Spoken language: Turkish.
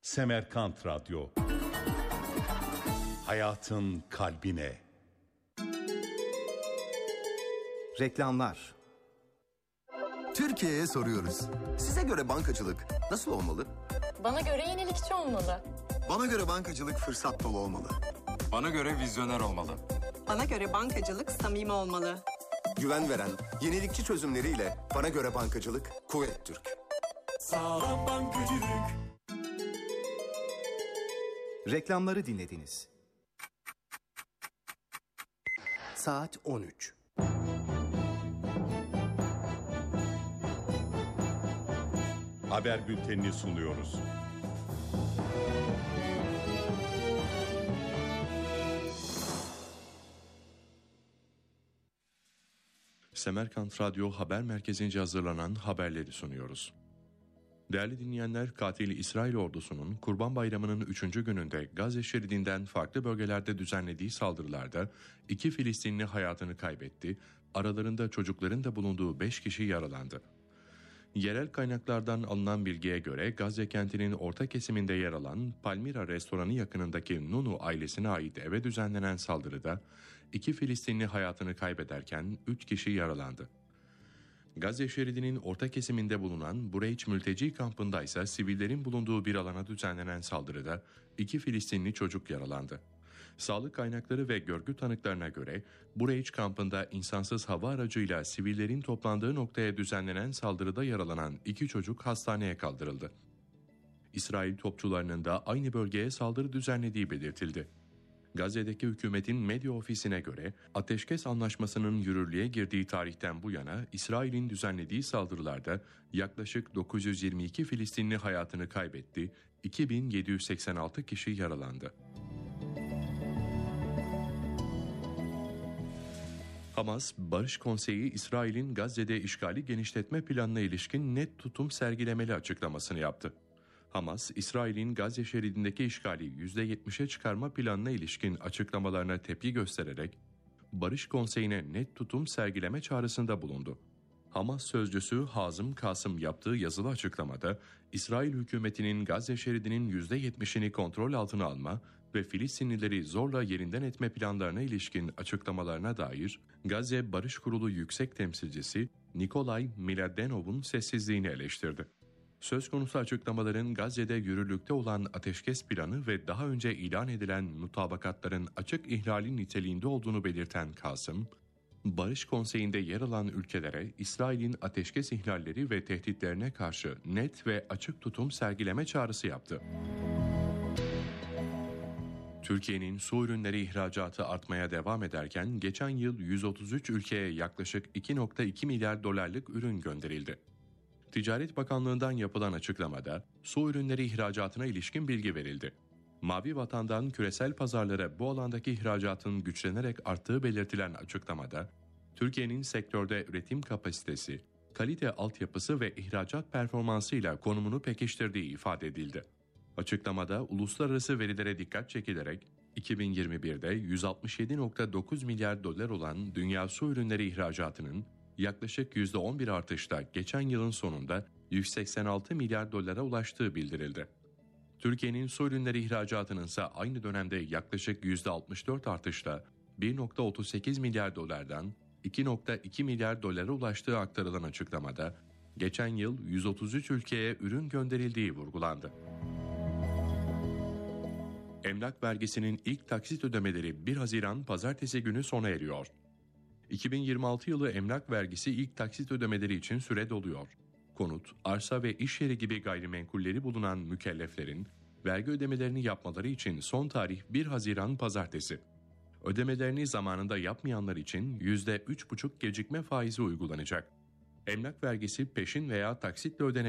Semerkant Radyo. Hayatın kalbine. Reklamlar. Türkiye'ye soruyoruz. Size göre bankacılık nasıl olmalı? Bana göre yenilikçi olmalı. Bana göre bankacılık fırsat dolu olmalı. Bana göre vizyoner olmalı. Bana göre bankacılık samimi olmalı. Güven veren, yenilikçi çözümleriyle bana göre bankacılık Kuvvet Türk. Sağlam bankacılık. Reklamları dinlediniz. Saat 13. Haber bültenini sunuyoruz. Semerkant Radyo Haber Merkezi'nce hazırlanan haberleri sunuyoruz. Değerli dinleyenler, katil İsrail ordusunun Kurban Bayramı'nın 3. gününde Gazze şeridinden farklı bölgelerde düzenlediği saldırılarda 2 Filistinli hayatını kaybetti, aralarında çocukların da bulunduğu 5 kişi yaralandı. Yerel kaynaklardan alınan bilgiye göre Gazze kentinin orta kesiminde yer alan Palmira restoranı yakınındaki Nunu ailesine ait eve düzenlenen saldırıda 2 Filistinli hayatını kaybederken 3 kişi yaralandı. Gazze şeridinin orta kesiminde bulunan Bureyç mülteci kampında ise sivillerin bulunduğu bir alana düzenlenen saldırıda 2 Filistinli çocuk yaralandı. Sağlık kaynakları ve görgü tanıklarına göre Bureyç kampında insansız hava aracıyla sivillerin toplandığı noktaya düzenlenen saldırıda yaralanan 2 çocuk hastaneye kaldırıldı. İsrail topçularının da aynı bölgeye saldırı düzenlediği belirtildi. Gazze'deki hükümetin medya ofisine göre ateşkes anlaşmasının yürürlüğe girdiği tarihten bu yana İsrail'in düzenlediği saldırılarda yaklaşık 922 Filistinli hayatını kaybetti, 2786 kişi yaralandı. Hamas, Barış Konseyi İsrail'in Gazze'de işgali genişletme planına ilişkin net tutum sergilemeli açıklamasını yaptı. Hamas, İsrail'in Gazze şeridindeki işgali %70'e çıkarma planına ilişkin açıklamalarına tepki göstererek Barış Konseyi'ne net tutum sergileme çağrısında bulundu. Hamas sözcüsü Hazım Kasım yaptığı yazılı açıklamada, İsrail hükümetinin Gazze şeridinin %70'ini kontrol altına alma ve Filistinlileri zorla yerinden etme planlarına ilişkin açıklamalarına dair Gazze Barış Kurulu Yüksek Temsilcisi Nikolay Miladenov'un sessizliğini eleştirdi. Söz konusu açıklamaların Gazze'de yürürlükte olan ateşkes planı ve daha önce ilan edilen mutabakatların açık ihlali niteliğinde olduğunu belirten Kasım, Barış Konseyi'nde yer alan ülkelere İsrail'in ateşkes ihlalleri ve tehditlerine karşı net ve açık tutum sergileme çağrısı yaptı. Türkiye'nin su ürünleri ihracatı artmaya devam ederken geçen yıl 133 ülkeye yaklaşık 2,2 milyar dolarlık ürün gönderildi. Ticaret Bakanlığı'ndan yapılan açıklamada su ürünleri ihracatına ilişkin bilgi verildi. Mavi Vatan'dan küresel pazarlara bu alandaki ihracatın güçlenerek arttığı belirtilen açıklamada, Türkiye'nin sektörde üretim kapasitesi, kalite altyapısı ve ihracat performansıyla konumunu pekiştirdiği ifade edildi. Açıklamada uluslararası verilere dikkat çekilerek 2021'de 167,9 milyar dolar olan dünya su ürünleri ihracatının yaklaşık %11 artışla geçen yılın sonunda 186 milyar dolara ulaştığı bildirildi. Türkiye'nin su ürünleri ihracatının ise aynı dönemde yaklaşık %64 artışla 1,38 milyar dolardan 2,2 milyar dolara ulaştığı aktarılan açıklamada, geçen yıl 133 ülkeye ürün gönderildiği vurgulandı. Emlak vergisinin ilk taksit ödemeleri 1 Haziran Pazartesi günü sona eriyor. 2026 yılı emlak vergisi ilk taksit ödemeleri için süre doluyor. Konut, arsa ve iş yeri gibi gayrimenkulleri bulunan mükelleflerin vergi ödemelerini yapmaları için son tarih 1 Haziran Pazartesi. Ödemelerini zamanında yapmayanlar için %3,5 gecikme faizi uygulanacak. Emlak vergisi peşin veya taksitle ödenebilir.